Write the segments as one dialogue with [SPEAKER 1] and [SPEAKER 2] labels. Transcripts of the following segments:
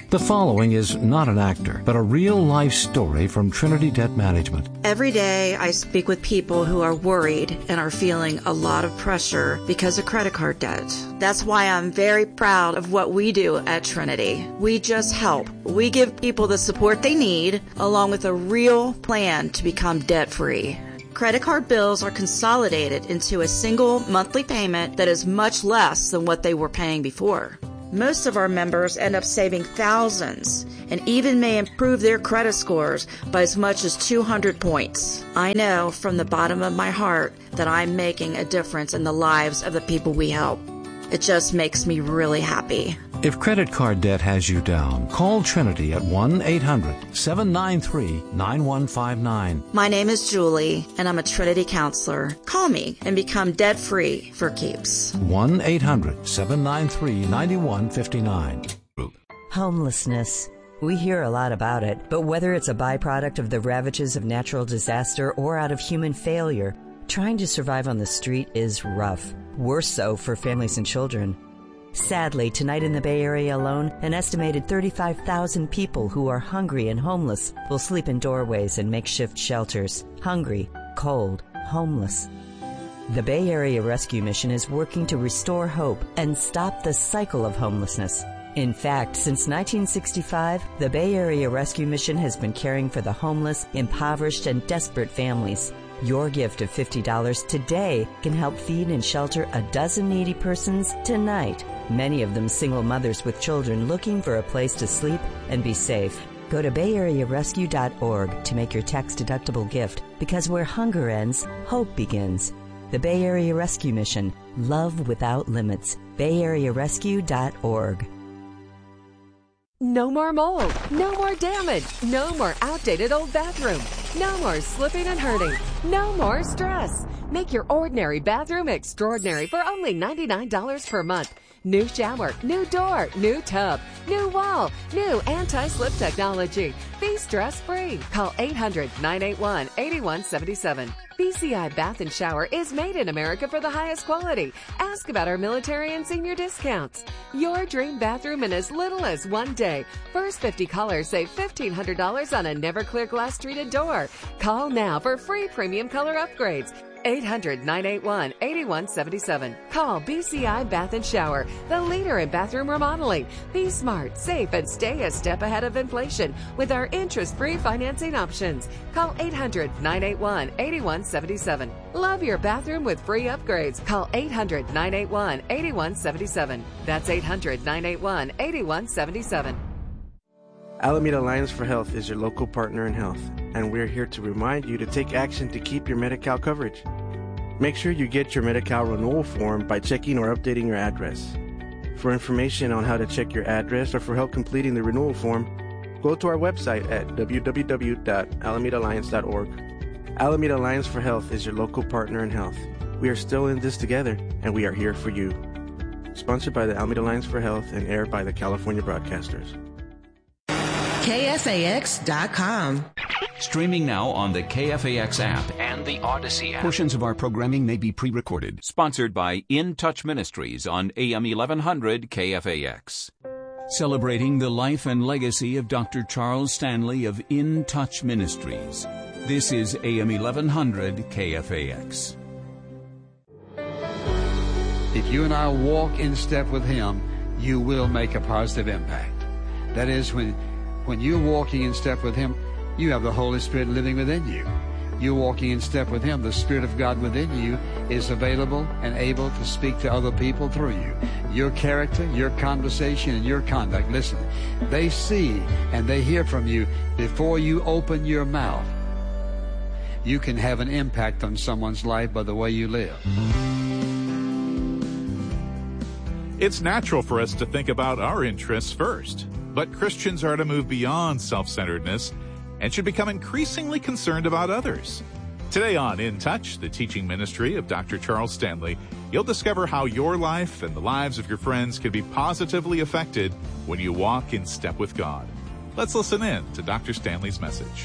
[SPEAKER 1] The following is not an actor, but a real-life story from Trinity Debt Management.
[SPEAKER 2] Every day I speak with people who are worried and are feeling a lot of pressure because of credit card debt. That's why I'm very proud of what we do at Trinity. We just help. We give people the support they need, along with a real plan to become debt-free. Credit card bills are consolidated into a single monthly payment that is much less than what they were paying before. Most of our members end up saving thousands and even may improve their credit scores by as much as 200 points. I know from the bottom of my heart that I'm making a difference in the lives of the people we help. It just makes me really happy.
[SPEAKER 1] If credit card debt has you down, call Trinity at 1-800-793-9159.
[SPEAKER 2] My name is Julie, and I'm a Trinity counselor. Call me and become debt-free for keeps.
[SPEAKER 1] 1-800-793-9159.
[SPEAKER 3] Homelessness. We hear a lot about it, but whether it's a byproduct of the ravages of natural disaster or out of human failure, trying to survive on the street is rough. Worse so for families and children. Sadly, tonight in the Bay Area alone, an estimated 35,000 people who are hungry and homeless will sleep in doorways and makeshift shelters. Hungry, cold, homeless. The Bay Area Rescue Mission is working to restore hope and stop the cycle of homelessness. In fact, since 1965, the Bay Area Rescue Mission has been caring for the homeless, impoverished, and desperate families. Your gift of $50 today can help feed and shelter a dozen needy persons tonight. Many of them single mothers with children looking for a place to sleep and be safe. Go to BayAreaRescue.org to make your tax-deductible gift, because where hunger ends, hope begins. The Bay Area Rescue Mission. Love without limits. BayAreaRescue.org.
[SPEAKER 4] No more mold, no more damage, no more outdated old bathroom, no more slipping and hurting, no more stress. Make your ordinary bathroom extraordinary for only $99 per month. New shower, new door, new tub, new wall, new anti-slip technology. Be stress-free. Call 800-981-8177. BCI Bath and Shower is made in America for the highest quality. Ask about our military and senior discounts. Your dream bathroom in as little as 1 day. First 50 callers save $1,500 on a never clear glass treated door. Call now for free premium color upgrades. 800-981-8177. Call BCI Bath and Shower, the leader in bathroom remodeling. Be smart, safe, and stay a step ahead of inflation with our interest-free financing options. Call 800-981-8177. Love your bathroom with free upgrades. Call 800-981-8177. That's 800-981-8177.
[SPEAKER 5] Alameda Alliance for Health is your local partner in health, and we're here to remind you to take action to keep your Medi-Cal coverage. Make sure you get your Medi-Cal renewal form by checking or updating your address. For information on how to check your address or for help completing the renewal form, go to our website at www.alamedaalliance.org. Alameda Alliance for Health is your local partner in health. We are still in this together, and we are here for you. Sponsored by the Alameda Alliance for Health and aired by the California Broadcasters.
[SPEAKER 6] KFAX.com.
[SPEAKER 7] Streaming now on the KFAX app and the Odyssey app.
[SPEAKER 8] Portions of our programming may be pre-recorded.
[SPEAKER 7] Sponsored by In Touch Ministries on AM 1100 KFAX.
[SPEAKER 8] Celebrating the life and legacy of Dr. Charles Stanley of In Touch Ministries. This is AM 1100 KFAX.
[SPEAKER 9] If you and I walk in step with Him, you will make a positive impact. That is, when you're walking in step with Him, you have the Holy Spirit living within you. You're walking in step with Him. The Spirit of God within you is available and able to speak to other people through you. Your character, your conversation, and your conduct. Listen, they see and they hear from you before you open your mouth. You can have an impact on someone's life by the way you live.
[SPEAKER 10] It's natural for us to think about our interests first. But Christians are to move beyond self-centeredness and should become increasingly concerned about others. Today on In Touch, the teaching ministry of Dr. Charles Stanley, you'll discover how your life and the lives of your friends can be positively affected when you walk in step with God. Let's listen in to Dr. Stanley's message.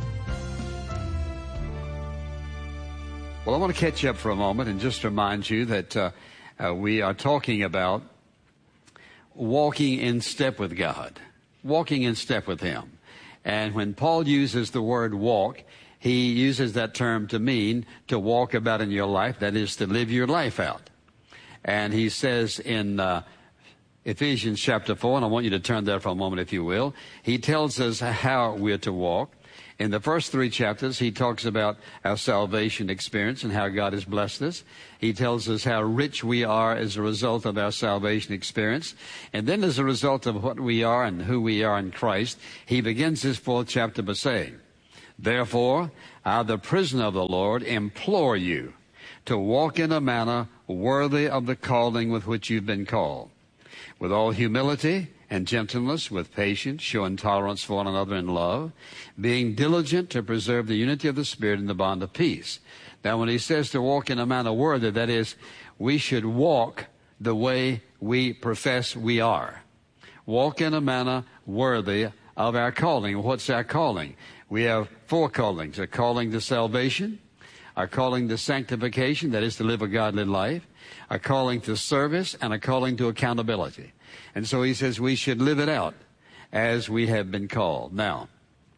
[SPEAKER 9] Well, I want to catch you up for a moment and just remind you that we are talking about walking in step with God. walking in step with him. And when Paul uses the word walk, he uses that term to mean to walk about in your life, that is, to live your life out. And he says in Ephesians chapter 4, and I want you to turn there for a moment if you will, he tells us how we're to walk. In the first 3 chapters, he talks about our salvation experience and how God has blessed us. He tells us how rich we are as a result of our salvation experience. And then as a result of what we are and who we are in Christ, he begins his 4th chapter by saying, "Therefore, I, the prisoner of the Lord, implore you to walk in a manner worthy of the calling with which you've been called, with all humility and gentleness, with patience, showing tolerance for one another in love, being diligent to preserve the unity of the Spirit in the bond of peace." Now, when he says to walk in a manner worthy, that is, we should walk the way we profess we are. Walk in a manner worthy of our calling. What's our calling? We have 4 callings: a calling to salvation, a calling to sanctification, that is to live a godly life, a calling to service, and a calling to accountability. And so he says we should live it out as we have been called. Now,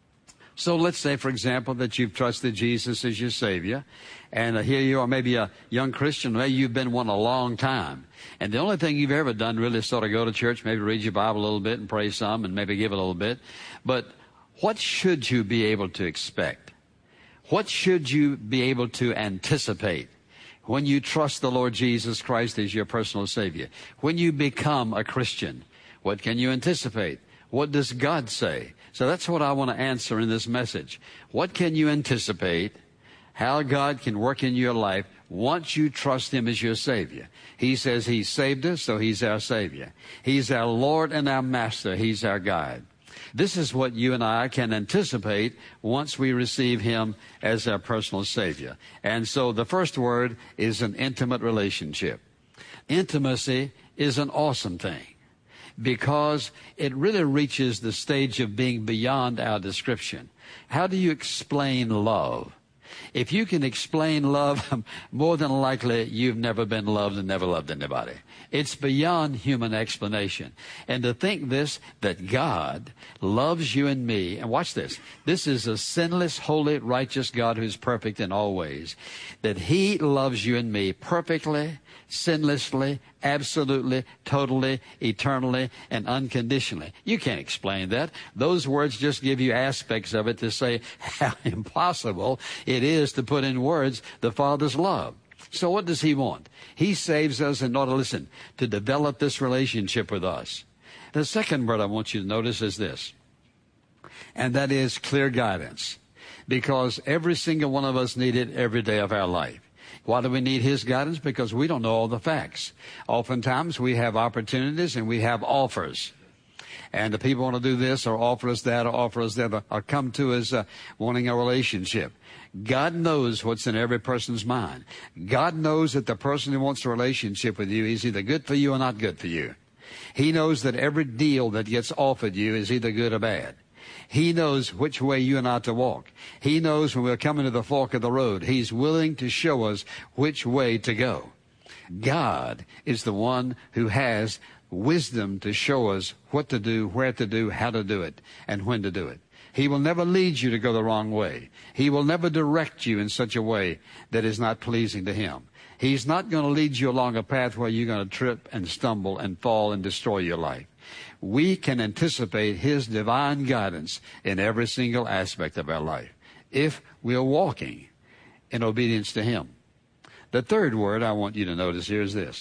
[SPEAKER 9] so let's say, for example, that you've trusted Jesus as your Savior, and here you are, maybe a young Christian, maybe you've been one a long time, and the only thing you've ever done really is sort of go to church, maybe read your Bible a little bit and pray some, and maybe give a little bit. But what should you be able to expect? What should you be able to anticipate when you trust the Lord Jesus Christ as your personal Savior? When you become a Christian, what can you anticipate? What does God say? So that's what I want to answer in this message. What can you anticipate? How God can work in your life once you trust Him as your Savior. He says He saved us, so He's our Savior. He's our Lord and our Master. He's our guide. This is what you and I can anticipate once we receive Him as our personal Savior. And so the first word is an intimate relationship. Intimacy is an awesome thing because it really reaches the stage of being beyond our description. How do you explain love? If you can explain love, more than likely you've never been loved and never loved anybody. It's beyond human explanation. And to think this, that God loves you and me, and watch this, this is a sinless, holy, righteous God who's perfect in all ways, that He loves you and me perfectly, sinlessly, absolutely, totally, eternally, and unconditionally. You can't explain that. Those words just give you aspects of it to say how impossible it is to put in words the Father's love. So what does He want? He saves us in order, listen, to develop this relationship with us. The second word I want you to notice is this, and that is clear guidance, because every single one of us need it every day of our life. Why do we need His guidance? Because we don't know all the facts. Oftentimes we have opportunities and we have offers. And the people want to do this or offer us that or offer us that or come to us wanting a relationship. God knows what's in every person's mind. God knows that the person who wants a relationship with you is either good for you or not good for you. He knows that every deal that gets offered you is either good or bad. He knows which way you and I are to walk. He knows when we're coming to the fork of the road. He's willing to show us which way to go. God is the one who has wisdom to show us what to do, where to do, how to do it, and when to do it. He will never lead you to go the wrong way. He will never direct you in such a way that is not pleasing to Him. He's not going to lead you along a path where you're going to trip and stumble and fall and destroy your life. We can anticipate His divine guidance in every single aspect of our life if we're walking in obedience to Him. The third word I want you to notice here is this,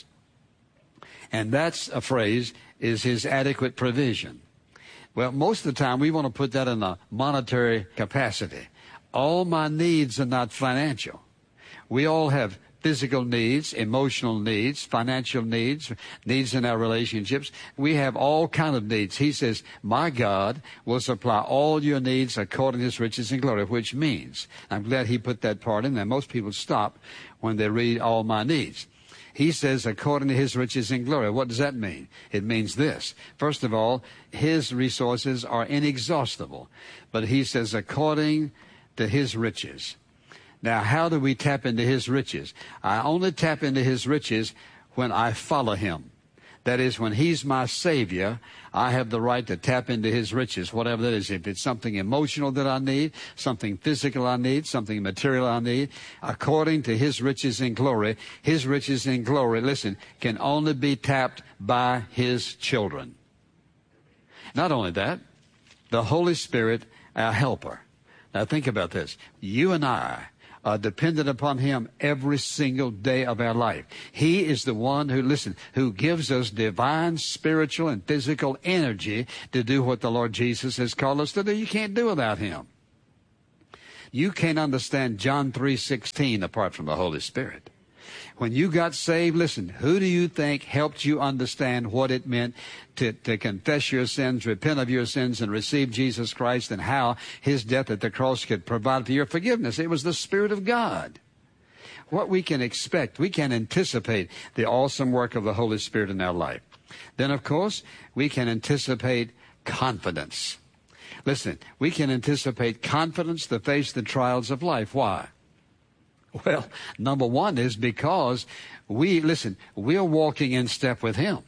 [SPEAKER 9] and that's a phrase, is His adequate provision. Well, most of the time we want to put that in a monetary capacity. All my needs are not financial. We all have physical needs, emotional needs, financial needs, needs in our relationships. We have all kinds of needs. He says, my God will supply all your needs according to His riches and glory, which means, I'm glad He put that part in there. Most people stop when they read all my needs. He says, according to His riches and glory. What does that mean? It means this. First of all, His resources are inexhaustible. But He says, according to His riches. Now, how do we tap into His riches? I only tap into His riches when I follow Him. That is, when He's my Savior, I have the right to tap into His riches, whatever that is. If it's something emotional that I need, something physical I need, something material I need, according to His riches in glory, His riches in glory, listen, can only be tapped by His children. Not only that, the Holy Spirit, our helper. Now think about this. You and I are dependent upon Him every single day of our life. He is the one who, listen, who gives us divine, spiritual, and physical energy to do what the Lord Jesus has called us to do. You can't do without Him. You can't understand John 3:16 apart from the Holy Spirit. When you got saved, listen, who do you think helped you understand what it meant to confess your sins, repent of your sins, and receive Jesus Christ, and how His death at the cross could provide for your forgiveness? It was the Spirit of God. What we can expect, we can anticipate the awesome work of the Holy Spirit in our life. Then, of course, we can anticipate confidence. Listen, we can anticipate confidence to face the trials of life. Why? Well, number one is because we're walking in step with Him.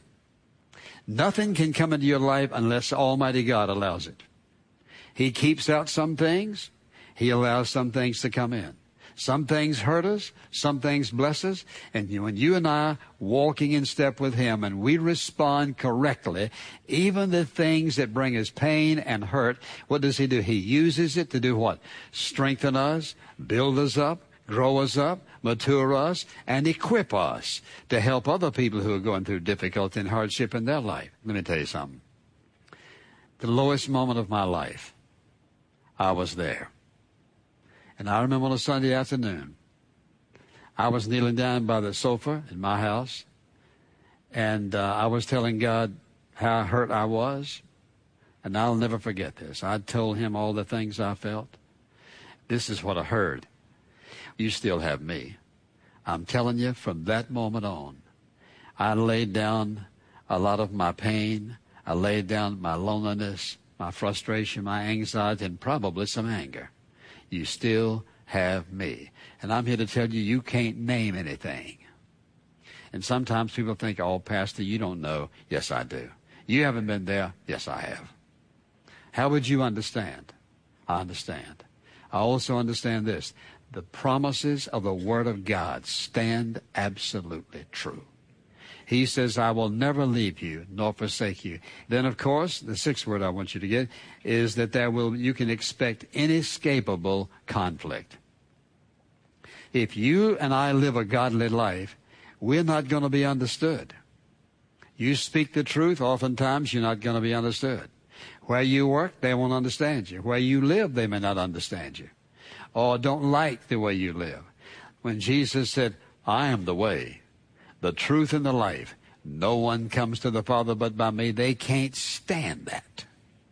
[SPEAKER 9] Nothing can come into your life unless Almighty God allows it. He keeps out some things. He allows some things to come in. Some things hurt us, some things bless us, and when you and I walking in step with Him and we respond correctly, even the things that bring us pain and hurt, what does He do? He uses it to do what? Strengthen us, build us up, grow us up, mature us, and equip us to help other people who are going through difficulty and hardship in their life. Let me tell you something. The lowest moment of my life, I was there. And I remember on a Sunday afternoon, I was kneeling down by the sofa in my house, and I was telling God how hurt I was. And I'll never forget this. I told Him all the things I felt. This is what I heard. You still have me. I'm telling you, from that moment on, I laid down a lot of my pain. I laid down my loneliness, my frustration, my anxiety, and probably some anger. You still have me. And I'm here to tell you, you can't name anything. And sometimes people think, oh, Pastor, you don't know. Yes, I do. You haven't been there. Yes, I have. How would you understand? I understand. I also understand this. The promises of the Word of God stand absolutely true. He says, I will never leave you nor forsake you. Then, of course, the sixth word I want you to get is that you can expect inescapable conflict. If you and I live a godly life, we're not going to be understood. You speak the truth, oftentimes you're not going to be understood. Where you work, they won't understand you. Where you live, they may not understand you, or don't like the way you live. When Jesus said, I am the way, the truth, and the life, no one comes to the Father but by me, they can't stand that.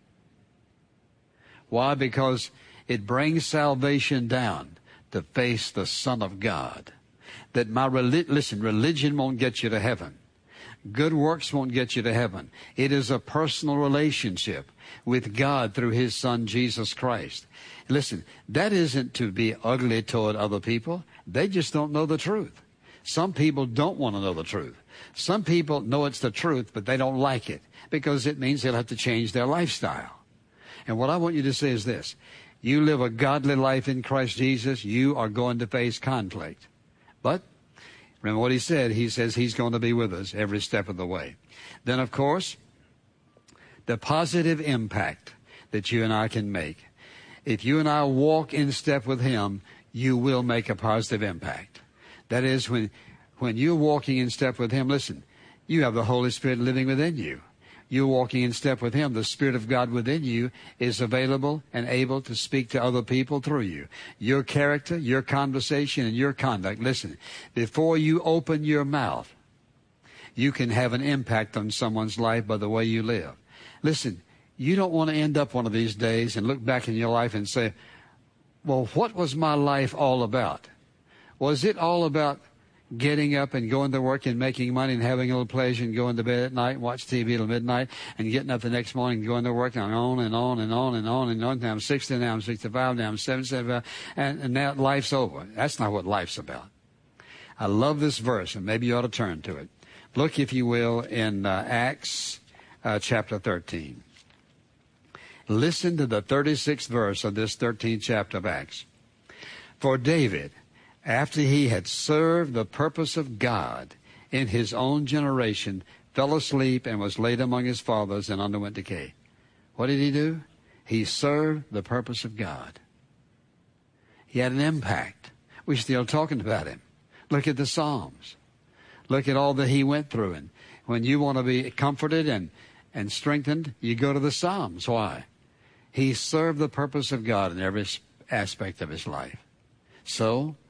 [SPEAKER 9] Why? Because it brings salvation down to face the Son of God. That religion won't get you to heaven. Good works won't get you to heaven. It is a personal relationship with God through His Son, Jesus Christ. Listen, that isn't to be ugly toward other people. They just don't know the truth. Some people don't want to know the truth. Some people know it's the truth, but they don't like it because it means they'll have to change their lifestyle. And what I want you to say is this. You live a godly life in Christ Jesus, you are going to face conflict. But remember what He said. He says He's going to be with us every step of the way. Then, of course, the positive impact that you and I can make. If you and I walk in step with Him, you will make a positive impact. That is, when you're walking in step with Him, listen, you have the Holy Spirit living within you. You're walking in step with Him. The Spirit of God within you is available and able to speak to other people through you. Your character, your conversation, and your conduct. Listen, before you open your mouth, you can have an impact on someone's life by the way you live. Listen, you don't want to end up one of these days and look back in your life and say, well, what was my life all about? Was it all about getting up and going to work and making money and having a little pleasure and going to bed at night, watch TV till midnight, and getting up the next morning and going to work, and on and on and on and on and on. Now I'm 60, now I'm 65, now I'm 75, and now life's over. That's not what life's about. I love this verse, and maybe you ought to turn to it. Look, if you will, in Acts chapter 13. Listen to the 36th verse of this 13th chapter of Acts. For David, after he had served the purpose of God in his own generation, fell asleep and was laid among his fathers and underwent decay. What did he do? He served the purpose of God. He had an impact. We're still talking about him. Look at the Psalms. Look at all that he went through. And when you want to be comforted and strengthened, you go to the Psalms. Why? He served the purpose of God in every aspect of his life. So,